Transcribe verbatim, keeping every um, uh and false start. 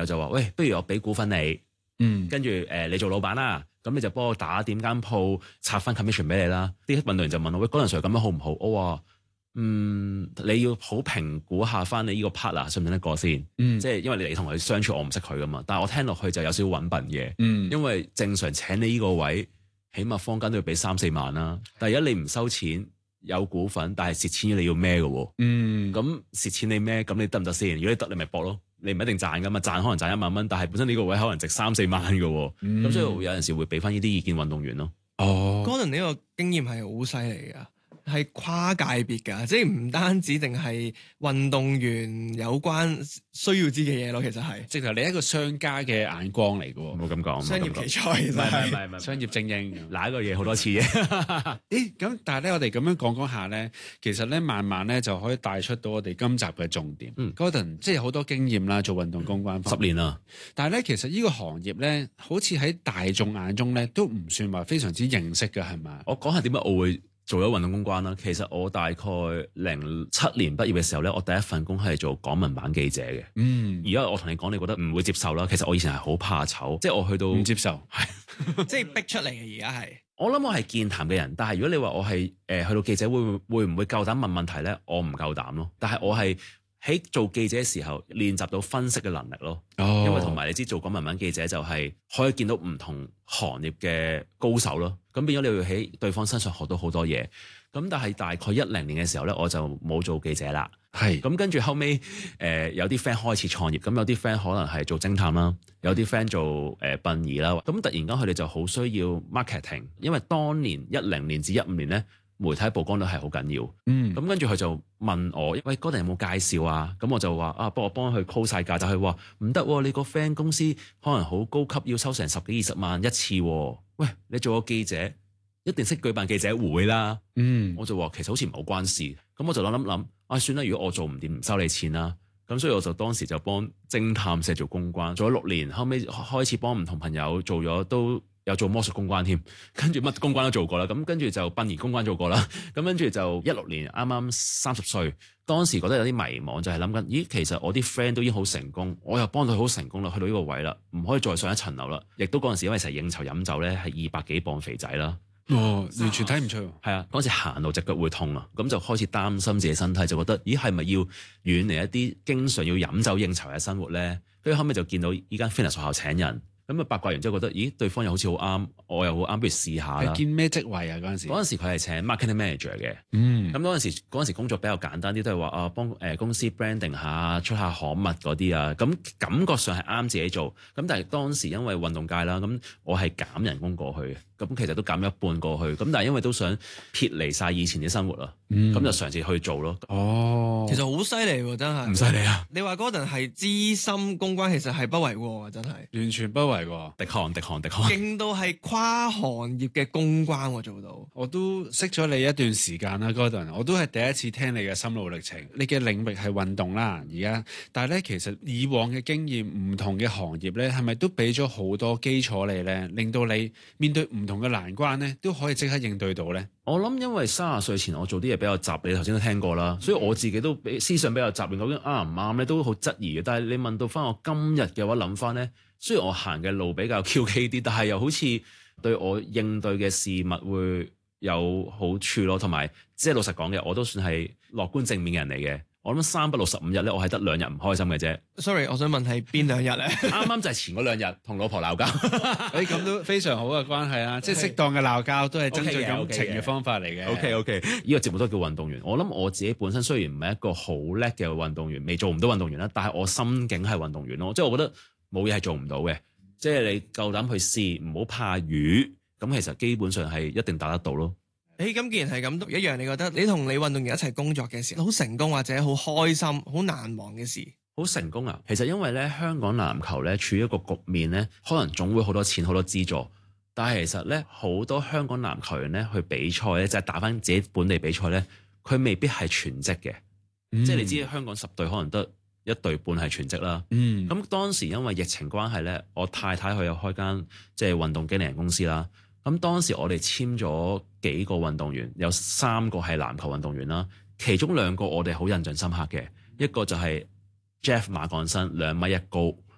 友就話：喂，不如我俾股份你，嗯，跟住誒、呃、你做老闆啦，咁你就幫我打點間鋪，拆翻 commission 俾你啦。啲運動員就問我：喂，嗰陣時咁樣好唔好？我話：嗯，你要好評估下翻你呢個 partner 信唔信得過先，嗯，即係因為你同佢相處，我唔識佢噶嘛。但係我聽落去就有少少揾笨嘅，嗯，因為正常請你呢個位，起碼坊間都要俾三四萬啦。但係而家你唔收錢，有股份，但係蝕錢你要孭嘅喎，嗯，咁蝕錢你孭，咁你得唔得先？如果你得，你咪搏咯。你唔一定賺噶嘛，賺可能賺一萬蚊，但係本身呢個位可能值三四萬嘅喎，咁、嗯、所以有陣時會俾翻呢啲意見運動員咯。 哦，Gordon呢個經驗係好犀利㗎。係跨界別㗎，即係唔單止淨係運動員有關需要知嘅嘢咯，其實係直頭你一個商家嘅眼光嚟嘅喎， 冇咁講， 商業奇才， 唔係唔係唔係商業精英， 嗱一個嘢好多次嘅。 誒咁，但係咧，我哋咁樣講講下咧，其實咧，慢慢咧就可以帶出到我哋今集嘅重點。嗯，Gordon 即係好多經驗啦，做運動公關十年啦， 但係咧，其實呢個行業咧，好似喺大眾眼中咧，都唔算話非常之認識嘅，係咪？ 我講下點解我會做咗運動公關啦。其實我大概零七年畢業嘅時候咧，我第一份工係做港聞版記者嘅。嗯，而家我同你講，你覺得唔會接受啦。其實我以前係好怕醜，即係我去到唔接受， 係即係逼出嚟嘅。而家係我諗我係健談嘅人，但係如果你話我係誒、呃、去到記者會會唔會夠膽問問題咧？我唔夠膽咯。但係我係喺做記者嘅時候練習到分析嘅能力咯。哦，因為同埋你知做港聞版記者就係可以見到唔同行業嘅高手咯。咁變咗你會喺對方身上學到好多嘢。咁但係大概一零年嘅時候咧，我就冇做記者啦。係咁跟住後尾誒、呃、有啲 friend 開始創業，咁有啲 friend 可能係做偵探啦，有啲 friend 做誒、呃、殯儀啦。咁突然間佢哋就好需要 marketing，因為當年一零年至一五年咧，媒體曝光率係好緊要。嗯，咁跟住佢就問我：喂，Gordon有冇介紹啊？咁我就話：啊，幫我幫佢 call 晒價。就係話唔得，你個 friend 公司可能好高級，要收成十幾二十萬一次。喂，你做個記者，一定識舉辦記者會啦。嗯，我就話其實好似唔係好關事。咁我就諗諗諗，啊算啦，如果我做唔掂，唔收你錢啦。咁所以我就當時就幫偵探社做公關，做咗六年，後尾開始幫唔同朋友做咗都。有做魔術公關添，跟住乜公關都做過啦。咁跟住就殯儀公關做過啦。咁跟住就一六年啱啱三十歲，當時覺得有啲迷茫，就係諗緊，咦，其實我啲 friend 都已經好成功，我又幫到佢好成功啦，去到呢個位啦，唔可以再上一層樓啦。亦都嗰陣時因為成日應酬飲酒咧，係二百幾磅肥仔啦。 哦，完全睇唔出。 係啊，嗰陣時行路隻腳會痛啊，咁就開始擔心自己身體，就覺得，咦，係咪要遠離一啲經常要飲酒應酬嘅生活咧？跟住後尾就見到依間 fitness 學校請人。咁啊八卦完之後覺得，咦，對方又好似好啱，我又好啱，不如試下啦。 係見咩職位啊？嗰陣時， 嗰陣時佢係請 marketing manager 嘅。 嗯。咁嗰陣時嗰陣時工作比較簡單啲，都係話啊幫誒公司 branding 下，出下刊物嗰啲啊。咁感覺上係啱自己做。咁但係當時因為運動界啦，咁我係減人工過去嘅。咁其實都減咗一半過去。咁但係因為都想撇離晒以前啲生活啦。咁、嗯、就嘗試去做咯。 哦。 其實好犀利喎，真係。 唔犀利啊！ 你話 Gordon 係資深公關，其實係不為過，真係。 完全不為過。 滴汗滴汗滴汗。 勁到係跨行業嘅公關我做到。 我都識咗你一段時間啦 Gordon， 我都係第一次聽你嘅心路歷程。你嘅領域係運動啦，而家，但係咧其實以往嘅經驗，唔同嘅行業咧，係咪都俾咗好多基礎你咧，令到你面對唔同嘅難關咧，都可以即刻應對到咧？ 我諗因為三十歲前我做啲嘢比較雜，你頭先都聽過啦，所以我自己都比思想比較雜，究竟啱唔啱咧，都好質疑嘅。但係你問到翻我今日嘅話，諗翻咧，雖然我行嘅路比較 Q K 啲，但係又好似對我應對嘅事物會有好處咯，同埋即係老實講嘅，我都算係樂觀正面嘅人嚟嘅。我諗三百六十五日咧，我係得兩日唔開心嘅啫。 Sorry， 我想問係邊兩日咧？ 啱啱就係前嗰兩日同老婆鬧交。 誒咁都非常好嘅關係啦，即係適當嘅鬧交都係增進感情嘅方法嚟嘅。 OK OK，呢個節目都叫運動員。我諗我自己本身雖然唔係一個好叻嘅運動員，未做唔到運動員啦，但係我心境係運動員咯。即係我覺得冇嘢係做唔到嘅，即係你夠膽去試，唔好怕魚，咁其實基本上係一定打得到咯。 誒咁既然係咁，一樣你覺得你同你運動員一齊工作嘅時候，好成功或者好開心、好難忘嘅事？ 好成功啊！其實因為咧，香港籃球咧處於一個局面咧，可能總會好多錢、好多資助，但係其實咧好多香港籃球員咧去比賽咧，就係打返自己本地比賽咧，佢未必係全職嘅，嗯、即係你知香港十隊可能得一隊半係全職啦。嗯，咁當時因為疫情關係咧，我太太佢有開間即係運動經理人公司啦。咁當時我哋簽咗幾個運動員，有三個係籃球運動員啦，其中兩個我哋好印象深刻嘅，一個就係 Jeff 馬幹生兩米一高，